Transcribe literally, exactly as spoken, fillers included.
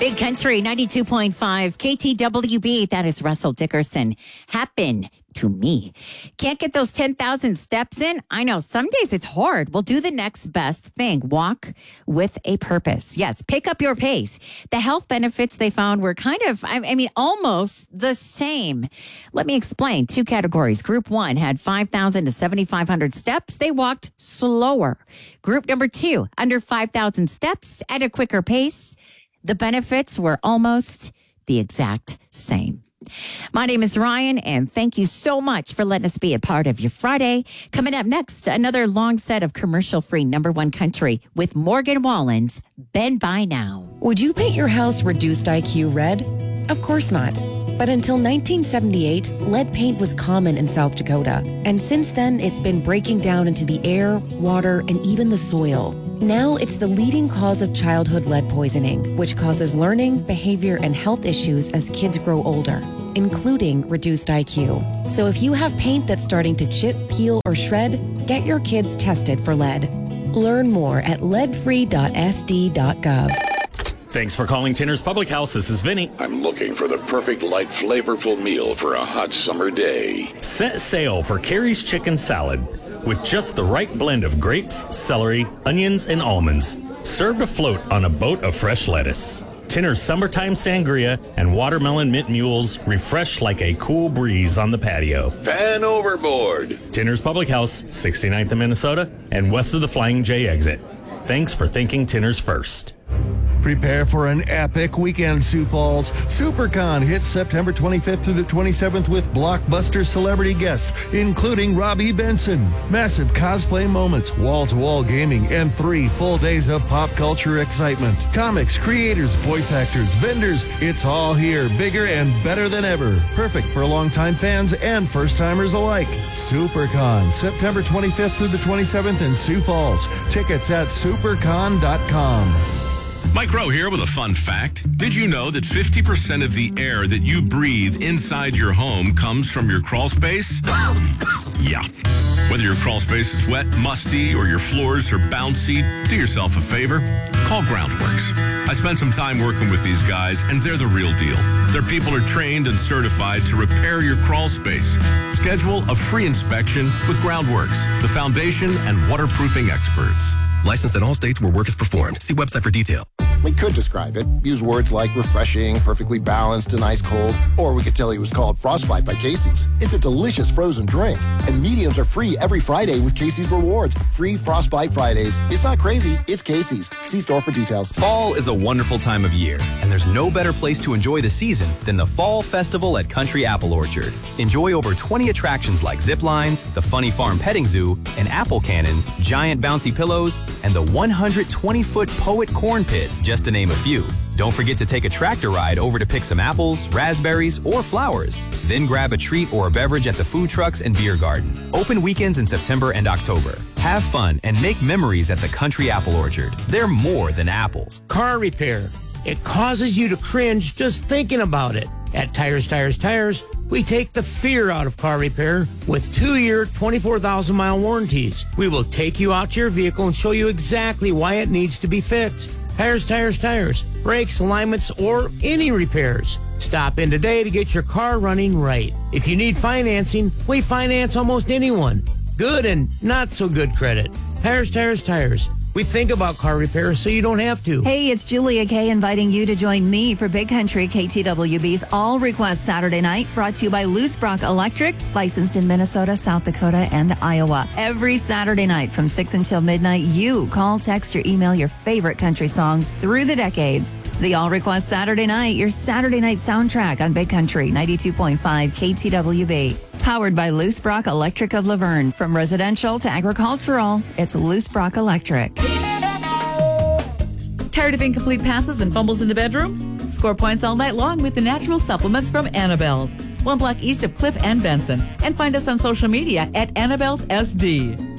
Big Country ninety-two point five K T W B. That is Russell Dickerson. Happen to me. Can't get those ten thousand steps in? I know some days it's hard. Well, do the next best thing. Walk with a purpose. Yes, pick up your pace. The health benefits they found were kind of, I, I mean, almost the same. Let me explain. Two categories. Group one had five thousand to seventy-five hundred steps. They walked slower. Group number two, under five thousand steps at a quicker pace. The benefits were almost the exact same. My name is Ryan, and thank you so much for letting us be a part of your Friday. Coming up next, another long set of commercial-free number one country with Morgan Wallen's Been By Now. Would you paint your house reduced I Q red? Of course not. But until nineteen seventy-eight, lead paint was common in South Dakota. And since then, it's been breaking down into the air, water, and even the soil. Now it's the leading cause of childhood lead poisoning, which causes learning, behavior, and health issues as kids grow older, including reduced I Q. So if you have paint that's starting to chip, peel, or shred, get your kids tested for lead. Learn more at lead free dot s d dot gov. Thanks for calling Tinner's Public House. This is Vinny. I'm looking for the perfect light, flavorful meal for a hot summer day. Set sail for Carrie's Chicken Salad with just the right blend of grapes, celery, onions, and almonds. Served afloat on a boat of fresh lettuce. Tinner's Summertime Sangria and Watermelon Mint Mules refresh like a cool breeze on the patio. Pan overboard. Tinner's Public House, sixty-ninth in Minnesota and west of the Flying J exit. Thanks for thinking Tinner's first. Prepare for an epic weekend, Sioux Falls. SuperCon hits September twenty-fifth through the twenty-seventh with blockbuster celebrity guests, including Robbie Benson. Massive cosplay moments, wall-to-wall gaming, and three full days of pop culture excitement. Comics, creators, voice actors, vendors, it's all here, bigger and better than ever. Perfect for longtime fans and first-timers alike. SuperCon, September twenty-fifth through the twenty-seventh in Sioux Falls. Tickets at supercon dot com. Mike Rowe here with a fun fact. Did you know that fifty percent of the air that you breathe inside your home comes from your crawl space? Yeah. Whether your crawl space is wet, musty, or your floors are bouncy, do yourself a favor. Call Groundworks. I spent some time working with these guys, and they're the real deal. Their people are trained and certified to repair your crawl space. Schedule a free inspection with Groundworks, the foundation and waterproofing experts. Licensed in all states where work is performed. See website for detail. We could describe it. Use words like refreshing, perfectly balanced, and ice cold. Or we could tell you it was called Frostbite by Casey's. It's a delicious frozen drink. And mediums are free every Friday with Casey's Rewards. Free Frostbite Fridays. It's not crazy. It's Casey's. See store for details. Fall is a wonderful time of year, and there's no better place to enjoy the season than the Fall Festival at Country Apple Orchard. Enjoy over twenty attractions like zip lines, the Funny Farm Petting Zoo, an apple cannon, giant bouncy pillows, and the one hundred twenty foot Poet Corn Pit, just to name a few. Don't forget to take a tractor ride over to pick some apples, raspberries, or flowers. Then grab a treat or a beverage at the food trucks and beer garden. Open weekends in September and October. Have fun and make memories at the Country Apple Orchard. They're more than apples. Car repair. It causes you to cringe just thinking about it. At Tires, Tires, Tires, we take the fear out of car repair with two-year, twenty-four thousand mile warranties. We will take you out to your vehicle and show you exactly why it needs to be fixed. Tires, Tires, Tires, brakes, alignments, or any repairs. Stop in today to get your car running right. If you need financing, we finance almost anyone. Good and not so good credit. Tires, Tires, Tires. We think about car repair so you don't have to. Hey, it's Julia Kay inviting you to join me for Big Country K T W B's All Request Saturday Night, brought to you by Loose Brock Electric, licensed in Minnesota, South Dakota, and Iowa. Every Saturday night from six until midnight, you call, text, or email your favorite country songs through the decades. The All Request Saturday Night, your Saturday night soundtrack on Big Country ninety-two point five K T W B. Powered by Loose Brock Electric of Laverne. From residential to agricultural, it's Loose Brock Electric. Tired of incomplete passes and fumbles in the bedroom? Score points all night long with the natural supplements from Annabelle's. One block east of Cliff and Benson. And find us on social media at Annabelle's S D.